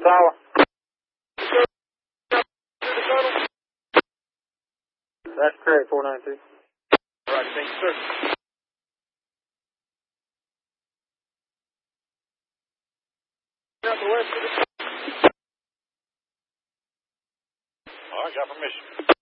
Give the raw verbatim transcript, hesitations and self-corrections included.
Tower. That's correct, four nine two. All right, thank you, sir. Out the west of the... All right, got permission.